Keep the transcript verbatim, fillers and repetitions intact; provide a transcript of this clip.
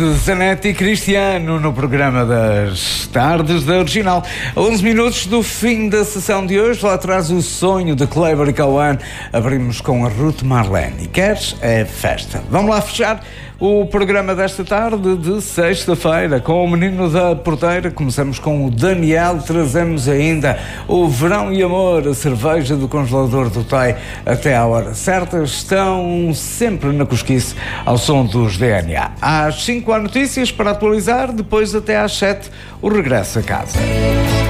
Zanetti e Cristiano no programa das tardes da Original. A onze minutos do fim da sessão de hoje, lá atrás o sonho de Kleber e Cauã. Abrimos com a Ruth Marlene. E queres? É festa. Vamos lá fechar o programa desta tarde de sexta-feira com o Menino da Porteira. Começamos com o Daniel, trazemos ainda o Verão e Amor, a cerveja do congelador do T E I até à hora certa. Estão sempre na cosquice ao som dos D N A. Às cinco há notícias para atualizar, depois até às sete o regresso a casa.